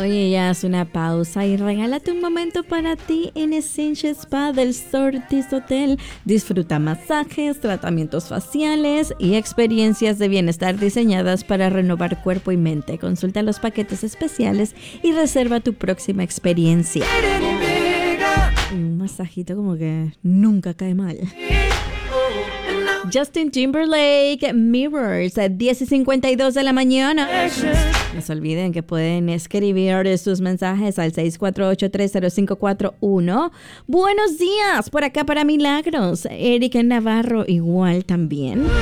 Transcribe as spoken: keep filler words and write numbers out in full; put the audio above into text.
Oye, ya haz una pausa y regálate un momento para ti en Essentia Spa del Sortis Hotel. Disfruta masajes, tratamientos faciales y experiencias de bienestar diseñadas para renovar cuerpo y mente. Consulta los paquetes especiales y reserva tu próxima experiencia. Y un masajito como que nunca cae mal. Justin Timberlake, Mirrors, diez y cincuenta y dos de la mañana. No se olviden que pueden escribir sus mensajes al seis cuatro ocho, tres cero cinco cuatro uno. Buenos días, por acá para Milagros. Erika Navarro igual también.